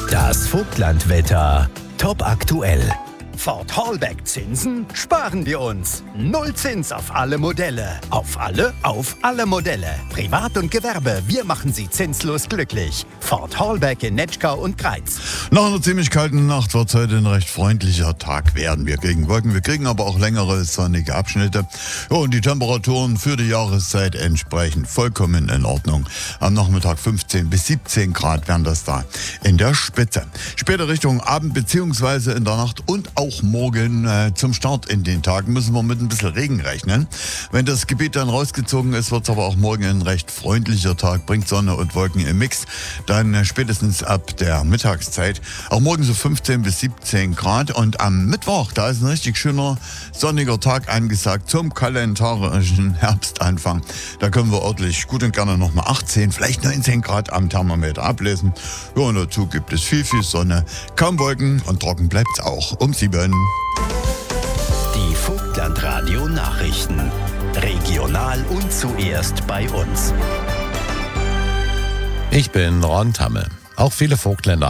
Das Vogtlandwetter. Top aktuell. Ford Hallback Zinsen sparen wir uns. Null Zins auf alle Modelle. Auf alle Modelle. Privat und Gewerbe, wir machen Sie zinslos glücklich. Ford Hallback in Netschkau und Greiz. Nach einer ziemlich kalten Nacht wird es heute ein recht freundlicher Tag werden. Wir kriegen Wolken, wir kriegen aber auch längere sonnige Abschnitte. Ja, und die Temperaturen für die Jahreszeit entsprechend vollkommen in Ordnung. Am Nachmittag 15 bis 17 Grad wären das da in der Spitze. Später Richtung Abend bzw. in der Nacht und auch morgen zum Start in den Tag müssen wir mit ein bisschen Regen rechnen. Wenn das Gebiet dann rausgezogen ist, wird es aber auch morgen ein recht freundlicher Tag, bringt Sonne und Wolken im Mix. Dann spätestens ab der Mittagszeit. Auch morgen so 15 bis 17 Grad. Und am Mittwoch, da ist ein richtig schöner sonniger Tag angesagt zum kalendarischen Herbstanfang. Da können wir ordentlich gut und gerne nochmal 18, vielleicht 19 Grad am Thermometer ablesen. Ja, und dazu gibt es viel Sonne, kaum Wolken und trocken bleibt es auch um 7. Die Vogtlandradio Nachrichten. Regional und zuerst bei uns. Ich bin Ron Tamme. Auch viele Vogtländer